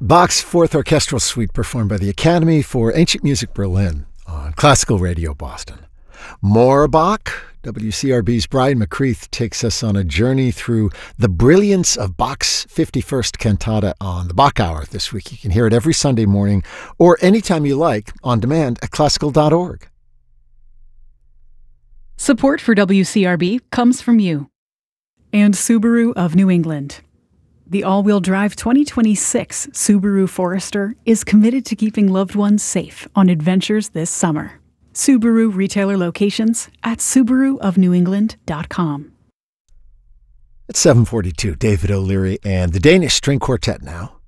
Bach's Fourth Orchestral Suite performed by the Academy for Ancient Music Berlin on Classical Radio Boston. More Bach. WCRB's Brian McCreath takes us on a journey through the brilliance of Bach's 51st Cantata on the Bach Hour this week. You can hear it every Sunday morning or anytime you like on demand at classical.org. Support for WCRB comes from you and Subaru of New England. The all-wheel drive 2026 Subaru Forester is committed to keeping loved ones safe on adventures this summer. Subaru retailer locations at subaruofnewengland.com. It's 7:42. David O'Leary and the Danish String Quartet now.